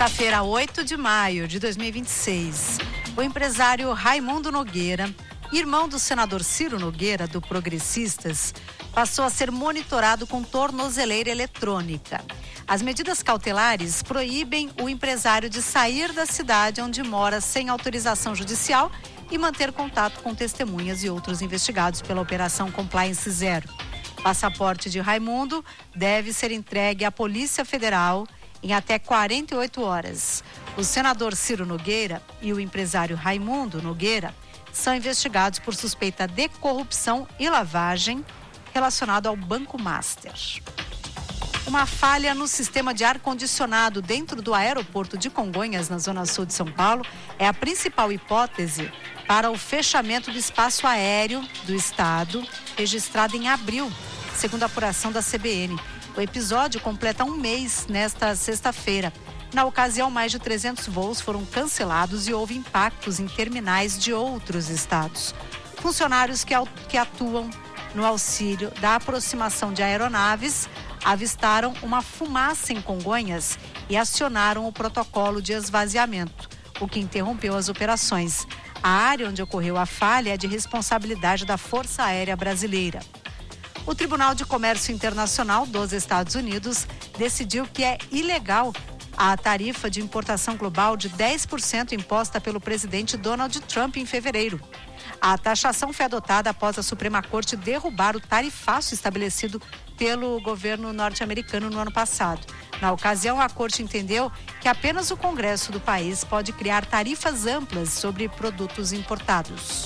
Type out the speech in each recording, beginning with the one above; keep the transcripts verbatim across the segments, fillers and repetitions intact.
Quinta-feira, oito de maio de dois mil e vinte e seis. O empresário Raimundo Nogueira, irmão do senador Ciro Nogueira, do Progressistas, passou a ser monitorado com tornozeleira eletrônica. As medidas cautelares proíbem o empresário de sair da cidade onde mora sem autorização judicial e manter contato com testemunhas e outros investigados pela Operação Compliance Zero. Passaporte de Raimundo deve ser entregue à Polícia Federal em até quarenta e oito horas. O senador Ciro Nogueira e o empresário Raimundo Nogueira são investigados por suspeita de corrupção e lavagem relacionado ao Banco Master. Uma falha no sistema de ar-condicionado dentro do aeroporto de Congonhas, na zona sul de São Paulo, é a principal hipótese para o fechamento do espaço aéreo do estado, registrado em abril, segundo a apuração da C B N. O episódio completa um mês nesta sexta-feira. Na ocasião, mais de trezentos voos foram cancelados e houve impactos em terminais de outros estados. Funcionários que, que atuam no auxílio da aproximação de aeronaves avistaram uma fumaça em Congonhas e acionaram o protocolo de esvaziamento, o que interrompeu as operações. A área onde ocorreu a falha é de responsabilidade da Força Aérea Brasileira. O Tribunal de Comércio Internacional dos Estados Unidos decidiu que é ilegal a tarifa de importação global de dez por cento imposta pelo presidente Donald Trump em fevereiro. A taxação foi adotada após a Suprema Corte derrubar o tarifaço estabelecido pelo governo norte-americano no ano passado. Na ocasião, a Corte entendeu que apenas o Congresso do país pode criar tarifas amplas sobre produtos importados.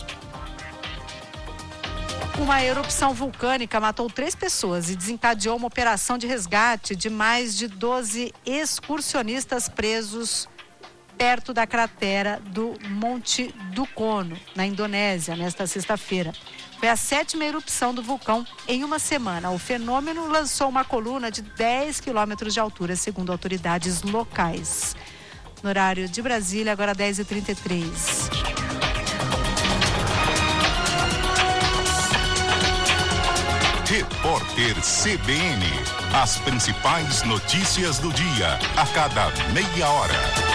Uma erupção vulcânica matou três pessoas e desencadeou uma operação de resgate de mais de doze excursionistas presos perto da cratera do Monte Dukono, na Indonésia, nesta sexta-feira. Foi a sétima erupção do vulcão em uma semana. O fenômeno lançou uma coluna de dez quilômetros de altura, segundo autoridades locais. No horário de Brasília, agora dez e trinta e três. Repórter C B N. As principais notícias do dia, a cada meia hora.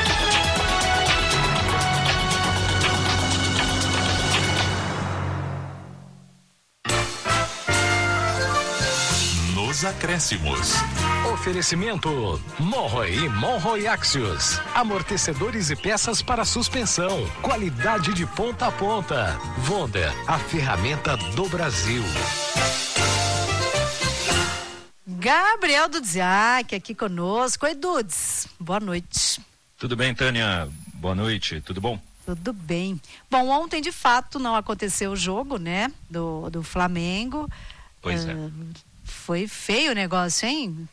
Nos acréscimos. Oferecimento Monroe e Monroe Axios. Amortecedores e peças para suspensão. Qualidade de ponta a ponta. Wonder, a ferramenta do Brasil. Gabriel Dudziak aqui conosco. Oi, Dudes. Boa noite. Tudo bem, Tânia? Boa noite. Tudo bom? Tudo bem. Bom, ontem de fato não aconteceu o jogo, né? Do, do Flamengo. Pois uh, é. Foi feio o negócio, hein?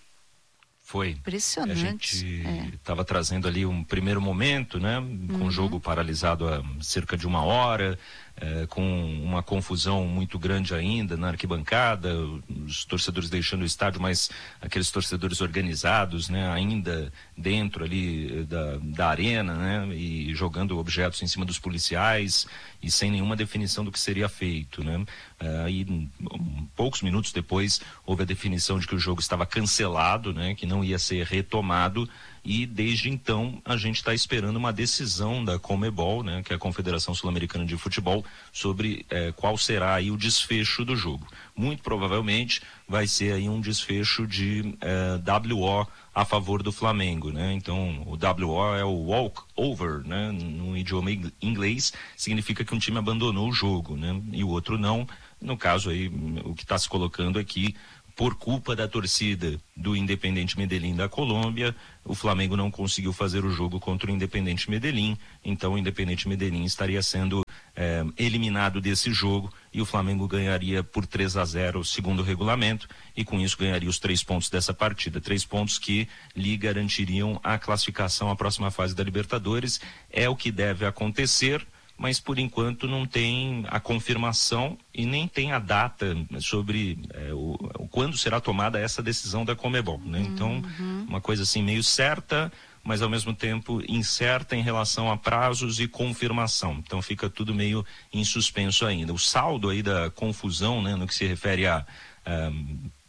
Foi. Impressionante. A gente estava é. trazendo ali um primeiro momento, né? Com uhum. o jogo paralisado há cerca de uma hora. É, com uma confusão muito grande ainda na arquibancada, os torcedores deixando o estádio, mas aqueles torcedores organizados, né, ainda dentro ali da, da arena, né, e jogando objetos em cima dos policiais e sem nenhuma definição do que seria feito, né. Aí, um, poucos minutos depois, houve a definição de que o jogo estava cancelado, né, que não ia ser retomado. E desde então a gente está esperando uma decisão da Conmebol, né, que é a Confederação Sul-Americana de Futebol, sobre eh, qual será aí o desfecho do jogo. Muito provavelmente vai ser aí um desfecho de eh, W O a favor do Flamengo, né? Então o W O é o walk over, né? No idioma inglês significa que um time abandonou o jogo, né? E o outro não. No caso aí o que está se colocando aqui, por culpa da torcida do Independiente Medellín da Colômbia, o Flamengo não conseguiu fazer o jogo contra o Independiente Medellín, então o Independiente Medellín estaria sendo é, eliminado desse jogo e o Flamengo ganharia por três a zero segundo o regulamento e com isso ganharia os três pontos dessa partida, três pontos que lhe garantiriam a classificação à próxima fase da Libertadores. É o que deve acontecer, mas por enquanto não tem a confirmação e nem tem a data sobre é, o, o, quando será tomada essa decisão da Conmebol, né? Então, uhum. uma coisa assim meio certa, mas ao mesmo tempo incerta em relação a prazos e confirmação. Então fica tudo meio em suspenso ainda. O saldo aí da confusão, né, no que se refere a, a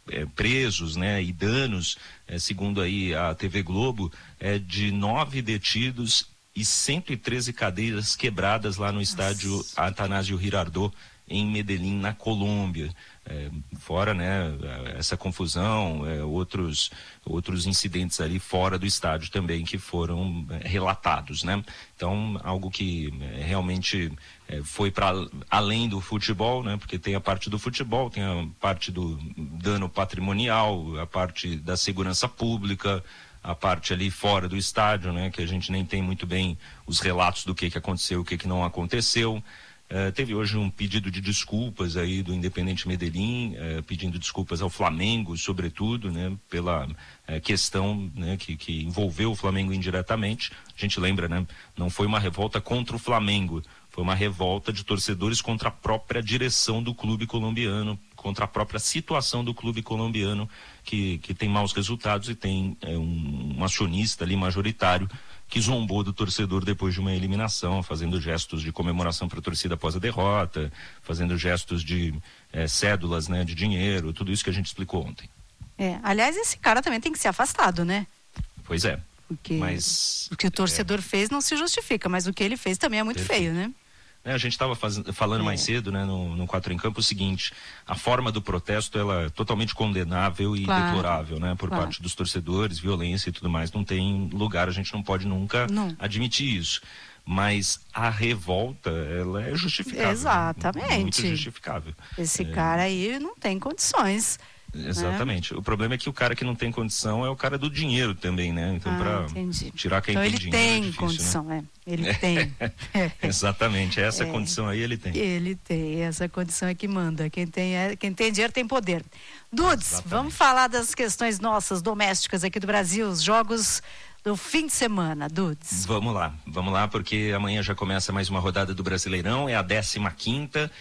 é, presos, né, e danos, é, segundo aí a T V Globo, é de nove detidos e cento e treze cadeiras quebradas lá no estádio Nossa. Atanásio Girardot, em Medellín, na Colômbia. É, fora, né, essa confusão, é, outros, outros incidentes ali fora do estádio também que foram é, relatados, né? Então, algo que é, realmente é, foi para além do futebol, né? Porque tem a parte do futebol, tem a parte do dano patrimonial, a parte da segurança pública, a parte ali fora do estádio, né? Que a gente nem tem muito bem os relatos do que, que aconteceu, o que, que não aconteceu. Uh, teve hoje um pedido de desculpas aí do Independente Medellín, uh, pedindo desculpas ao Flamengo, sobretudo, né, pela uh, questão, né, que, que envolveu o Flamengo indiretamente. A gente lembra, né, não foi uma revolta contra o Flamengo, foi uma revolta de torcedores contra a própria direção do clube colombiano, contra a própria situação do clube colombiano, que, que tem maus resultados e tem é, um, um acionista ali majoritário que zombou do torcedor depois de uma eliminação, fazendo gestos de comemoração para a torcida após a derrota, fazendo gestos de é, cédulas, né, de dinheiro, tudo isso que a gente explicou ontem. É, aliás, esse cara também tem que ser afastado, né? Pois é. Porque mas, o que o torcedor é... fez não se justifica, mas o que ele fez também é muito Perfeito. feio, né? É, a gente estava falando é. mais cedo, né, no, no Quatro em Campo, o seguinte: a forma do protesto ela é totalmente condenável e claro. deplorável, né, por claro. parte dos torcedores, violência e tudo mais. Não tem lugar, a gente não pode nunca não. admitir isso. Mas a revolta, ela é justificável. Exatamente. Muito justificável. Esse é... cara aí não tem condições. Exatamente. Né? O problema é que o cara que não tem condição é o cara do dinheiro também, né? Então, ah, para tirar quem então, tem ele dinheiro tem é difícil, condição, né? é. Ele tem. Exatamente. Essa é. condição aí ele tem. Ele tem. Essa condição é que manda. Quem tem, é, quem tem dinheiro tem poder. Dudes, Exatamente. vamos falar das questões nossas, domésticas aqui do Brasil, os jogos do fim de semana, Dudes. Vamos lá, vamos lá, porque amanhã já começa mais uma rodada do Brasileirão, é a décima quinta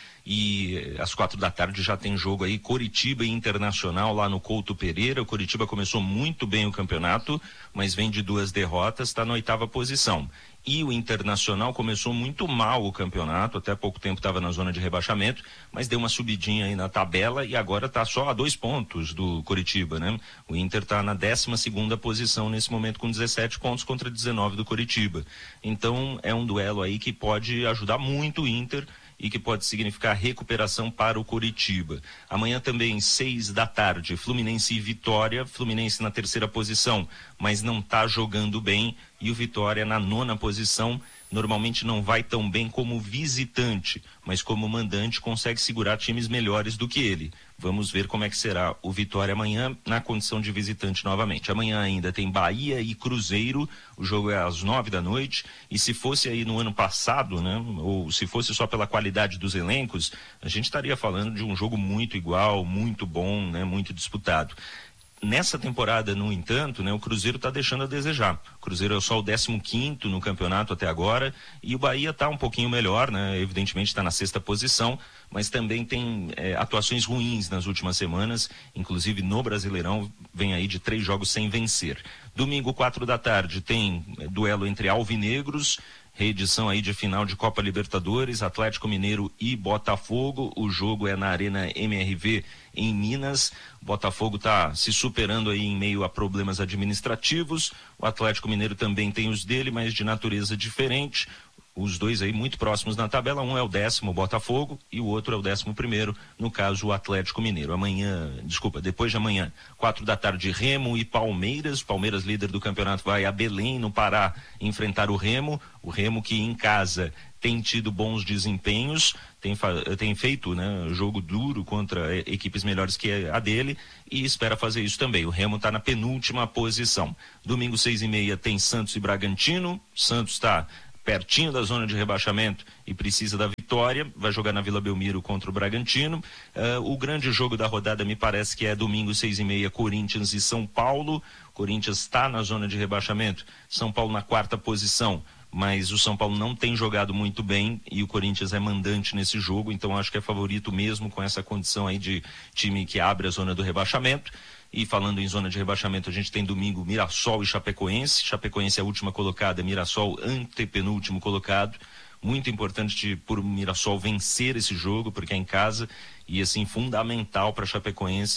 e às quatro da tarde já tem jogo aí, Coritiba e Internacional lá no Couto Pereira. O Coritiba começou muito bem o campeonato, mas vem de duas derrotas, está na oitava posição. E o Internacional começou muito mal o campeonato, até pouco tempo estava na zona de rebaixamento, mas deu uma subidinha aí na tabela e agora está só a dois pontos do Coritiba, né? O Inter está na décima segunda posição nesse momento com dezessete pontos contra dezenove do Coritiba. Então é um duelo aí que pode ajudar muito o Inter e que pode significar recuperação para o Coritiba. Amanhã também, seis da tarde, Fluminense e Vitória. Fluminense na terceira posição, mas não está jogando bem. E o Vitória na nona posição. Normalmente não vai tão bem como visitante, mas como mandante consegue segurar times melhores do que ele. Vamos ver como é que será o Vitória amanhã na condição de visitante novamente. Amanhã ainda tem Bahia e Cruzeiro, o jogo é às nove da noite, e se fosse aí no ano passado, né, ou se fosse só pela qualidade dos elencos, a gente estaria falando de um jogo muito igual, muito bom, né, muito disputado. Nessa temporada, no entanto, né, o Cruzeiro está deixando a desejar. O Cruzeiro é só o décimo quinto no campeonato até agora e o Bahia está um pouquinho melhor, né? Evidentemente está na sexta posição, mas também tem é, atuações ruins nas últimas semanas, inclusive no Brasileirão, vem aí de três jogos sem vencer. Domingo, quatro da tarde, tem é, duelo entre alvinegros, reedição aí de final de Copa Libertadores, Atlético Mineiro e Botafogo. O jogo é na Arena M R V em Minas. O Botafogo está se superando aí em meio a problemas administrativos. O Atlético Mineiro também tem os dele, mas de natureza diferente. Os dois aí muito próximos na tabela, um é o décimo, o Botafogo, e o outro é o décimo primeiro, no caso o Atlético Mineiro. Amanhã, desculpa, depois de amanhã, quatro da tarde, Remo e Palmeiras. Palmeiras, líder do campeonato, vai a Belém, no Pará, enfrentar o Remo. O Remo que em casa tem tido bons desempenhos, tem, tem feito, né, jogo duro contra equipes melhores que a dele e espera fazer isso também. O Remo está na penúltima posição. Domingo, seis e meia, tem Santos e Bragantino. Santos está pertinho da zona de rebaixamento e precisa da vitória, vai jogar na Vila Belmiro contra o Bragantino. Uh, o grande jogo da rodada me parece que é domingo, seis e meia, Corinthians e São Paulo. Corinthians está na zona de rebaixamento, São Paulo na quarta posição, mas o São Paulo não tem jogado muito bem e o Corinthians é mandante nesse jogo, então acho que é favorito mesmo com essa condição aí de time que abre a zona do rebaixamento. E falando em zona de rebaixamento, a gente tem domingo Mirassol e Chapecoense. Chapecoense é a última colocada, Mirassol antepenúltimo colocado. Muito importante por Mirassol vencer esse jogo, porque é em casa, e assim, fundamental para Chapecoense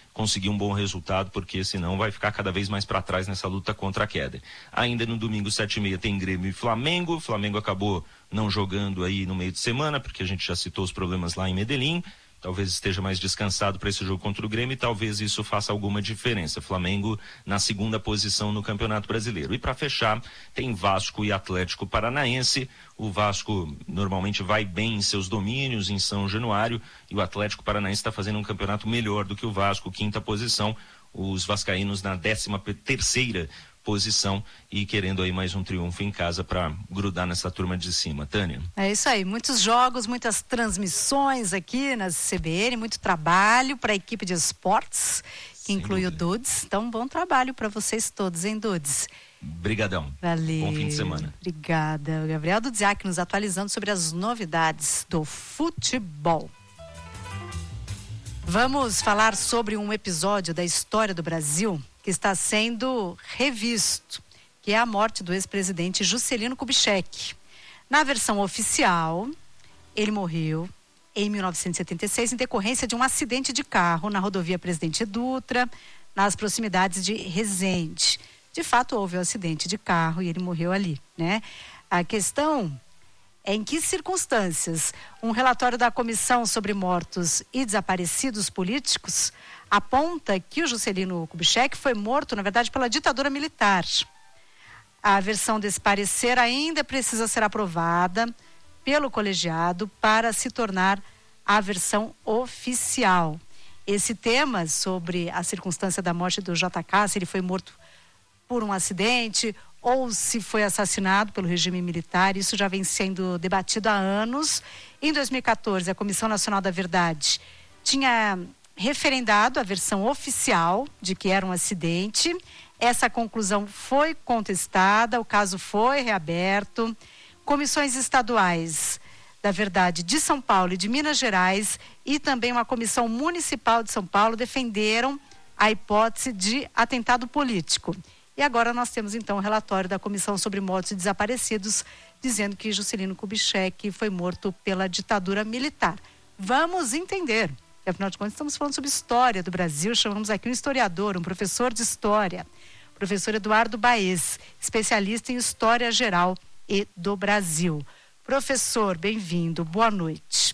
conseguir um bom resultado, porque senão vai ficar cada vez mais para trás nessa luta contra a queda. Ainda no domingo, sete e meia, tem Grêmio e Flamengo. O Flamengo acabou não jogando aí no meio de semana, porque a gente já citou os problemas lá em Medellín. Talvez esteja mais descansado para esse jogo contra o Grêmio e talvez isso faça alguma diferença. Flamengo na segunda posição no Campeonato Brasileiro. E para fechar, tem Vasco e Atlético Paranaense. O Vasco normalmente vai bem em seus domínios, em São Januário, e o Atlético Paranaense está fazendo um campeonato melhor do que o Vasco, quinta posição. Os vascaínos na décima terceira posição e querendo aí mais um triunfo em casa para grudar nessa turma de cima. Tânia? É isso aí, muitos jogos, muitas transmissões aqui na C B N, muito trabalho para a equipe de esportes, que Sem inclui dúvida. o Dudes. Então, bom trabalho para vocês todos, hein, Dudes? Brigadão. Valeu. Bom fim de semana. Obrigada. O Gabriel Dudziak nos atualizando sobre as novidades do futebol. Vamos falar sobre um episódio da história do Brasil que está sendo revisto, que é a morte do ex-presidente Juscelino Kubitschek. Na versão oficial, ele morreu em mil novecentos e setenta e seis em decorrência de um acidente de carro na rodovia Presidente Dutra, nas proximidades de Resende. De fato, houve um acidente de carro e ele morreu ali, né? A questão é em que circunstâncias um relatório da Comissão sobre Mortos e Desaparecidos Políticos aponta que o Juscelino Kubitschek foi morto, na verdade, pela ditadura militar. A versão desse parecer ainda precisa ser aprovada pelo colegiado para se tornar a versão oficial. Esse tema sobre a circunstância da morte do J K, se ele foi morto por um acidente ou se foi assassinado pelo regime militar, isso já vem sendo debatido há anos. Em dois mil e quatorze, a Comissão Nacional da Verdade tinha referendado a versão oficial de que era um acidente. Essa conclusão foi contestada, o caso foi reaberto. Comissões estaduais da Verdade de São Paulo e de Minas Gerais e também uma comissão municipal de São Paulo defenderam a hipótese de atentado político. E agora nós temos então o relatório da Comissão sobre Mortos e Desaparecidos dizendo que Juscelino Kubitschek foi morto pela ditadura militar. Vamos entender. E, afinal de contas, estamos falando sobre história do Brasil. Chamamos aqui um historiador, um professor de história, professor Eduardo Baez, especialista em história geral e do Brasil. Professor, bem-vindo, boa noite.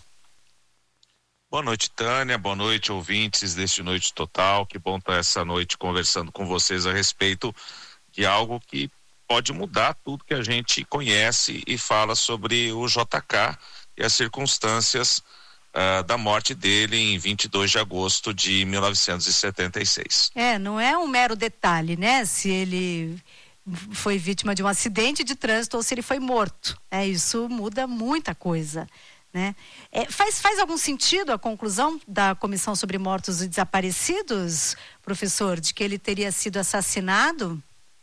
Boa noite, Tânia, boa noite, ouvintes deste Noite Total. Que bom estar essa noite conversando com vocês a respeito de algo que pode mudar tudo que a gente conhece e fala sobre o J K e as circunstâncias Uh, da morte dele em vinte e dois de agosto de mil novecentos e setenta e seis. É, não é um mero detalhe, né? Se ele foi vítima de um acidente de trânsito ou se ele foi morto. É, isso muda muita coisa, né? É, faz, faz algum sentido a conclusão da Comissão sobre Mortos e Desaparecidos, professor, de que ele teria sido assassinado?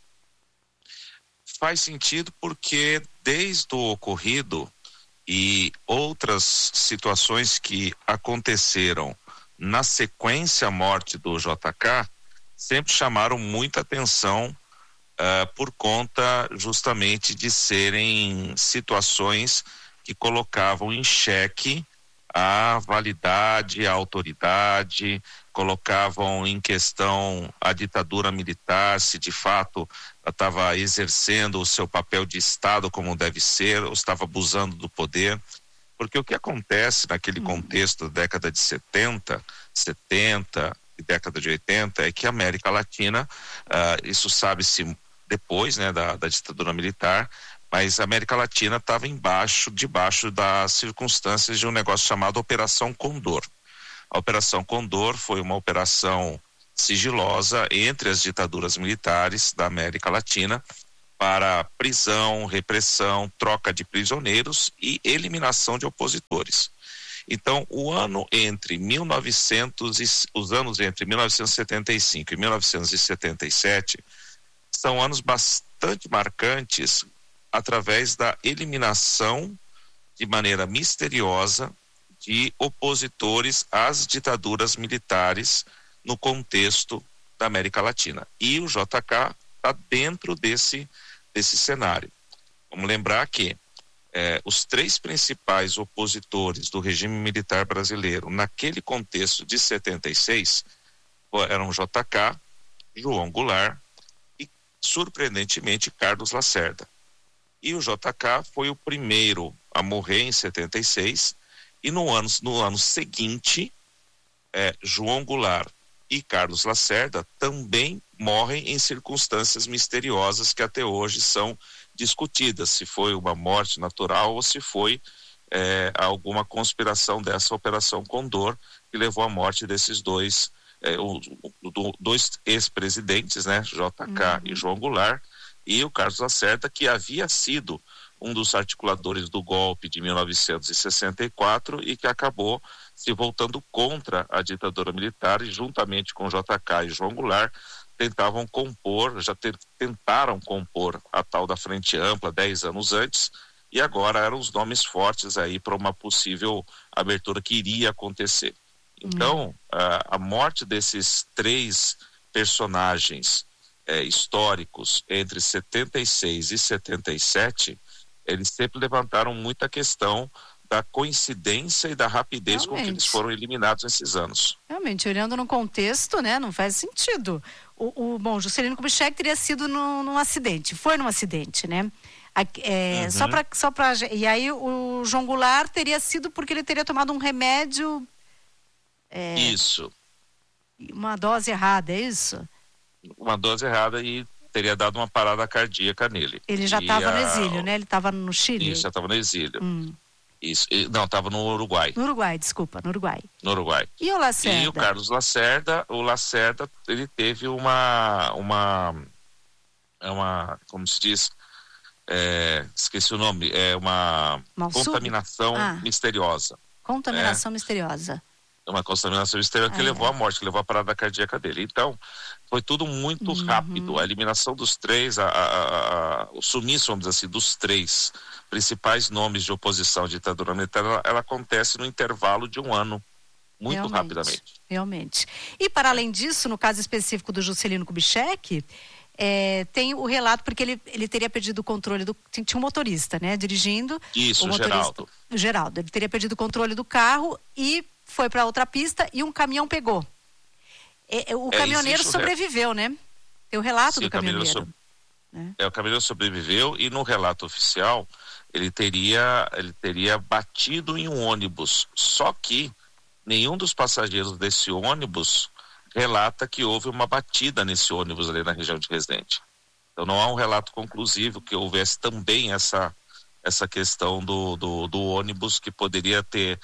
Faz sentido porque desde o ocorrido e outras situações que aconteceram na sequência à morte do J K sempre chamaram muita atenção uh, por conta justamente de serem situações que colocavam em xeque a validade, a autoridade, colocavam em questão a ditadura militar, se de fato estava exercendo o seu papel de Estado como deve ser, ou estava abusando do poder. Porque o que acontece naquele contexto da década de setenta, setenta e década de oitenta é que a América Latina, uh, isso sabe-se depois, né, da, da ditadura militar, mas a América Latina estava embaixo, debaixo das circunstâncias de um negócio chamado Operação Condor. A Operação Condor foi uma operação sigilosa entre as ditaduras militares da América Latina para prisão, repressão, troca de prisioneiros e eliminação de opositores. Então, o ano entre mil e novecentos e, os anos entre mil novecentos e setenta e cinco e mil novecentos e setenta e sete são anos bastante marcantes através da eliminação de maneira misteriosa de opositores às ditaduras militares no contexto da América Latina. E o J K está dentro desse, desse cenário. Vamos lembrar que eh, os três principais opositores do regime militar brasileiro naquele contexto de setenta e seis eram J K, João Goulart e, surpreendentemente, Carlos Lacerda. E o J K foi o primeiro a morrer em setenta e seis, e no ano, no ano seguinte, é, João Goulart e Carlos Lacerda também morrem em circunstâncias misteriosas que até hoje são discutidas, se foi uma morte natural ou se foi é, alguma conspiração dessa Operação Condor que levou à morte desses dois, é, o, o, dois ex-presidentes, né, J K uhum. e João Goulart, e o Carlos Lacerda, que havia sido um dos articuladores do golpe de mil novecentos e sessenta e quatro e que acabou se voltando contra a ditadura militar, e juntamente com J K e João Goulart tentavam compor, já te, tentaram compor a tal da Frente Ampla dez anos antes, e agora eram os nomes fortes aí para uma possível abertura que iria acontecer. Então, hum. a, a morte desses três personagens é, históricos entre setenta e seis e setenta e sete, eles sempre levantaram muita questão da coincidência e da rapidez Realmente. com que eles foram eliminados nesses anos. Realmente, olhando no contexto, né, não faz sentido. O, o bom, Juscelino Kubitschek teria sido no, num acidente, foi num acidente, né? É, uhum. Só para, só para, e aí o João Goulart teria sido porque ele teria tomado um remédio. É, isso. Uma dose errada, é isso? Uma dose errada e teria dado uma parada cardíaca nele. Ele já estava a... no exílio, né? Ele estava no Chile. Isso, já estava no exílio. Hum. Isso, não, estava no Uruguai. No Uruguai, desculpa, no Uruguai. No Uruguai. E o Lacerda? E o Carlos Lacerda, o Lacerda, ele teve uma, uma, uma, como se diz, é, esqueci o nome, é uma Malsub? contaminação ah. misteriosa. Contaminação é. misteriosa. Uma contaminação misteriosa ah, que é. levou à morte, que levou à parada cardíaca dele. Então, foi tudo muito uhum. rápido. A eliminação dos três, a, a, a, o sumiço, vamos dizer assim, dos três principais nomes de oposição à ditadura militar, ela, ela acontece no intervalo de um ano, muito realmente, rapidamente. Realmente. E para além disso, no caso específico do Juscelino Kubitschek, é, tem o relato, porque ele, ele teria perdido o controle do... Tinha um motorista, né, dirigindo. Isso, o Geraldo. O Geraldo. Ele teria perdido o controle do carro e foi para outra pista e um caminhão pegou. É, o é, caminhoneiro sobreviveu, re... né? Tem o relato Sim, do caminhoneiro. So... Né? É, o caminhoneiro sobreviveu e no relato oficial ele teria, ele teria batido em um ônibus. Só que nenhum dos passageiros desse ônibus relata que houve uma batida nesse ônibus ali na região de Resende. Então não há um relato conclusivo que houvesse também essa, essa questão do, do, do ônibus que poderia ter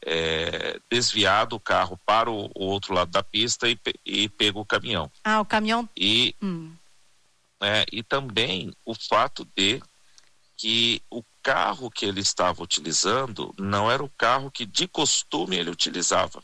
é, desviado o carro para o, o outro lado da pista e, e pego o caminhão. Ah, o caminhão... E, hum. é, e também o fato de que o carro que ele estava utilizando não era o carro que de costume ele utilizava.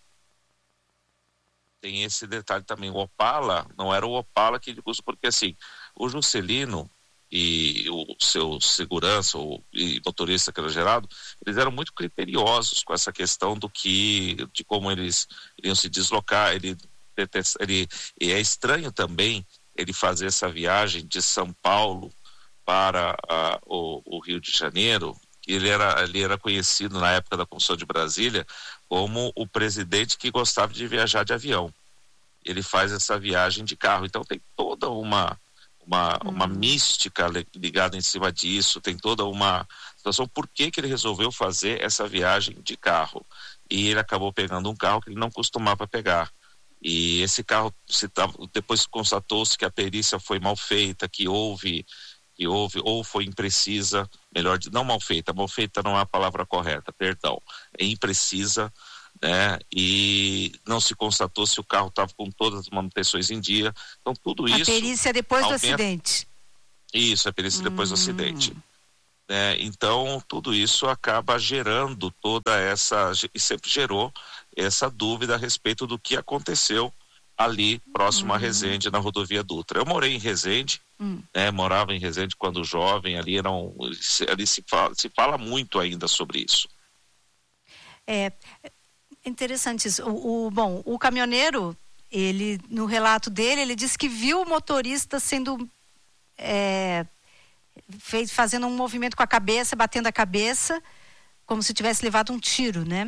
Tem esse detalhe também. O Opala não era o Opala que de costume, porque assim, o Juscelino e o seu segurança o, e motorista que era Geraldo, eles eram muito criteriosos com essa questão do que, de como eles iriam se deslocar. Ele, ele, e é estranho também ele fazer essa viagem de São Paulo para uh, o, o Rio de Janeiro. Ele era, ele era conhecido na época da Constituição de Brasília como o presidente que gostava de viajar de avião. Ele faz essa viagem de carro. Então tem toda uma, uma, hum. uma mística ligada em cima disso, tem toda uma situação. Por que que ele resolveu fazer essa viagem de carro? E ele acabou pegando um carro que ele não costumava pegar. E esse carro, se tava, depois constatou-se que a perícia foi mal feita, que houve... que houve, ou foi imprecisa, melhor, não mal feita, mal feita não é a palavra correta, perdão, é imprecisa, né, e não se constatou se o carro estava com todas as manutenções em dia, então tudo a isso... A perícia depois aumenta... do acidente. Isso, a perícia hum. depois do acidente. É, então, tudo isso acaba gerando toda essa, e sempre gerou essa dúvida a respeito do que aconteceu ali próximo hum. a Resende, na rodovia Dutra. Eu morei em Resende, Hum. né, morava em Resende quando jovem, ali, eram, ali se, fala, se fala muito ainda sobre isso. É interessante isso. O, o, bom, o caminhoneiro, ele, no relato dele, ele disse que viu o motorista sendo é, fez, fazendo um movimento com a cabeça, batendo a cabeça, como se tivesse levado um tiro, né?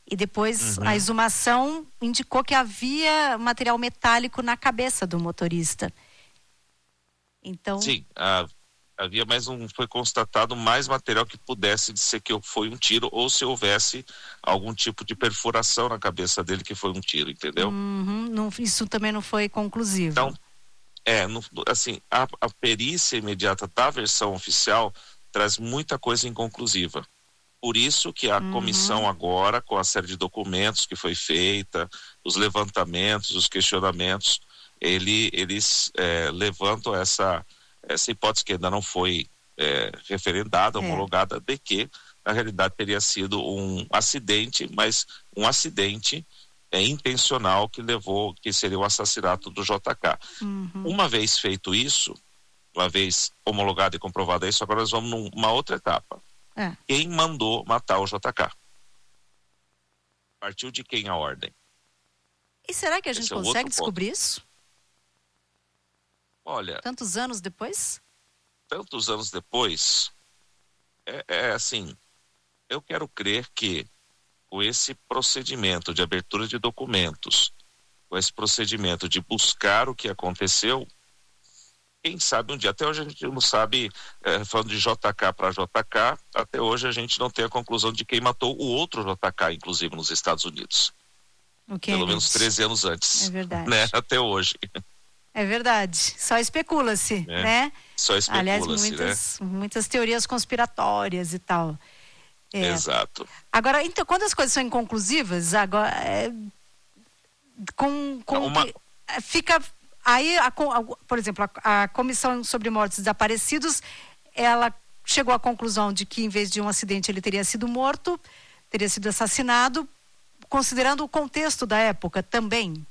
E depois Uhum. a exumação indicou que havia material metálico na cabeça do motorista. Então... Sim, a, havia mais um, foi constatado mais material que pudesse dizer que foi um tiro, ou se houvesse algum tipo de perfuração na cabeça dele que foi um tiro, entendeu? Uhum, não, isso também não foi conclusivo. Então, é, no, assim, a, a perícia imediata da versão oficial traz muita coisa inconclusiva. Por isso que a Uhum. comissão agora, com a série de documentos que foi feita, os levantamentos, os questionamentos, ele, eles é, levantam essa, essa hipótese que ainda não foi é, referendada, É. homologada, de que, na realidade, teria sido um acidente, mas um acidente é, intencional que levou, que seria o assassinato do J K. Uhum. Uma vez feito isso, uma vez homologado e comprovado isso, agora nós vamos numa outra etapa. É. Quem mandou matar o J K? Partiu de quem a ordem? E será que a gente Esse é o consegue outro descobrir isso? Olha, Tantos anos depois? tantos anos depois, é, é assim, eu quero crer que com esse procedimento de abertura de documentos, com esse procedimento de buscar o que aconteceu, quem sabe um dia, até hoje a gente não sabe, é, falando de J K para J K, até hoje a gente não tem a conclusão de quem matou o outro J K, inclusive nos Estados Unidos. O Pelo menos treze anos antes. É verdade. Né? Até hoje. É verdade. Só especula-se, É. né? Só especula-se, Aliás, né? muitas, muitas teorias conspiratórias e tal. É. Exato. Agora, então, quando as coisas são inconclusivas, agora é, com, com Uma- que- é, fica aí, a co- a- por exemplo, a, a Comissão sobre Mortos e Desaparecidos, ela chegou à conclusão de que em vez de um acidente ele teria sido morto, teria sido assassinado, considerando o contexto da época também.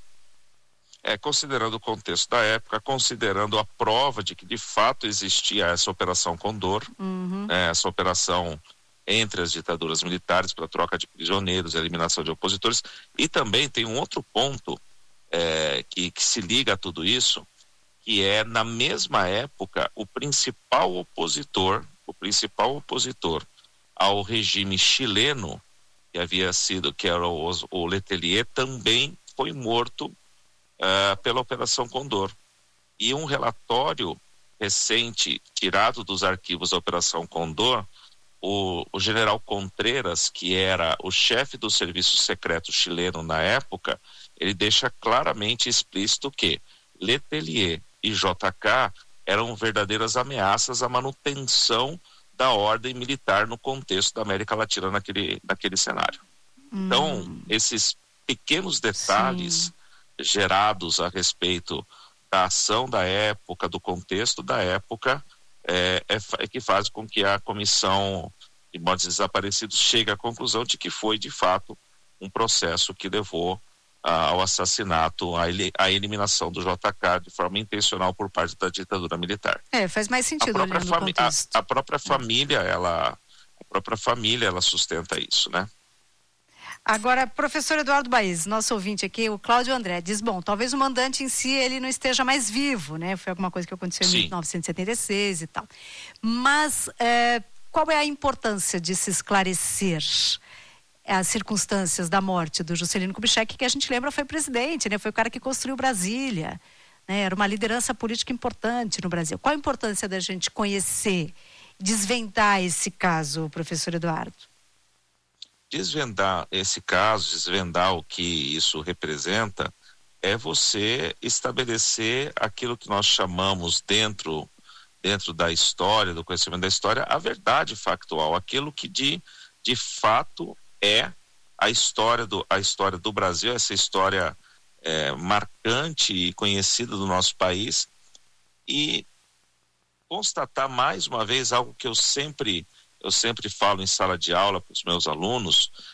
É, considerando o contexto da época, considerando a prova de que de fato existia essa Operação Condor, Uhum. né, essa operação entre as ditaduras militares para troca de prisioneiros, eliminação de opositores, e também tem um outro ponto é, que, que se liga a tudo isso, que é, na mesma época, o principal opositor, o principal opositor ao regime chileno, que havia sido, que era o, o Letelier, também foi morto uh, pela Operação Condor. E um relatório recente, tirado dos arquivos da Operação Condor, o, o general Contreras, que era o chefe do serviço secreto chileno na época, ele deixa claramente explícito que Letelier e J K eram verdadeiras ameaças à manutenção da ordem militar no contexto da América Latina naquele, naquele cenário. Hum. Então, esses pequenos detalhes Sim. gerados a respeito da ação da época, do contexto da época, é, é, é que faz com que a Comissão de Mortos e Desaparecidos chegue à conclusão de que foi, de fato, um processo que levou ah, ao assassinato, à, ele, à eliminação do J K de forma intencional por parte da ditadura militar. É, faz mais A sentido própria, olhando o fami a, contexto. a própria família, ela, a própria família, ela sustenta isso, né? Agora, professor Eduardo Baez, nosso ouvinte aqui, o Cláudio André, diz, bom, talvez o mandante em si, ele não esteja mais vivo, né? Foi alguma coisa que aconteceu Sim. em mil novecentos e setenta e seis e tal. Mas é, qual é a importância de se esclarecer as circunstâncias da morte do Juscelino Kubitschek, que a gente lembra foi presidente, né? Foi o cara que construiu Brasília, né? Era uma liderança política importante no Brasil. Qual a importância da gente conhecer, desvendar esse caso, professor Eduardo? Desvendar esse caso, desvendar o que isso representa, é você estabelecer aquilo que nós chamamos dentro, dentro da história, do conhecimento da história, a verdade factual, aquilo que de, de fato é a história do, a história do Brasil, essa história é, marcante e conhecida do nosso país, e constatar mais uma vez algo que eu sempre eu sempre falo em sala de aula para os meus alunos,